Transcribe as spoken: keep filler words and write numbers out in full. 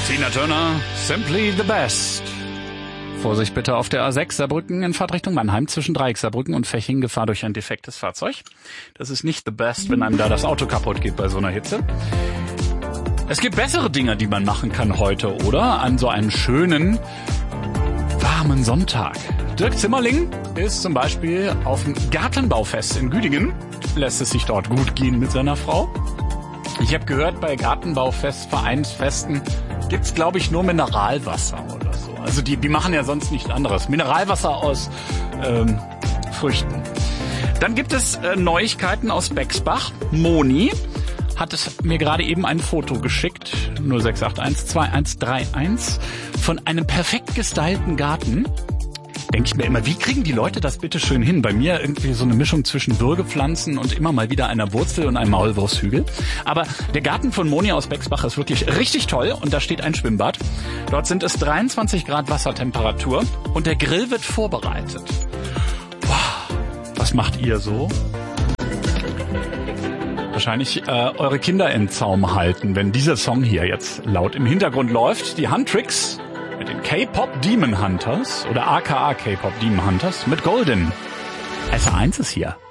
Tina Turner, Simply the Best. Vorsicht bitte auf der A sechs Saarbrücken in Fahrtrichtung Mannheim zwischen Dreieck Saarbrücken und Feching, Gefahr durch ein defektes Fahrzeug. Das ist nicht the best, wenn einem da das Auto kaputt geht bei so einer Hitze. Es gibt bessere Dinge, die man machen kann heute, oder? An so einem schönen, warmen Sonntag. Dirk Zimmerling ist zum Beispiel auf dem Gartenbaufest in Güdingen. Lässt es sich dort gut gehen mit seiner Frau. Ich habe gehört, bei Gartenbaufest, Vereinsfesten gibt's, glaube ich, nur Mineralwasser oder so. Also die, die machen ja sonst nichts anderes. Mineralwasser aus ähm, Früchten. Dann gibt es äh, Neuigkeiten aus Bexbach. Moni hat es mir gerade eben ein Foto geschickt, null sechs acht eins zwei eins drei eins, von einem perfekt gestylten Garten. Denke ich mir immer, wie kriegen die Leute das bitte schön hin? Bei mir irgendwie so eine Mischung zwischen Würgepflanzen und immer mal wieder einer Wurzel und einem Maulwurfshügel. Aber der Garten von Moni aus Bexbach ist wirklich richtig toll und da steht ein Schwimmbad. Dort sind es dreiundzwanzig Grad Wassertemperatur und der Grill wird vorbereitet. Wow. Was macht ihr so? Wahrscheinlich äh, eure Kinder in Zaum halten, wenn dieser Song hier jetzt laut im Hintergrund läuft. Die Huntrix mit den K-Pop Demon Hunters oder aka K-Pop Demon Hunters mit Golden. S eins ist hier.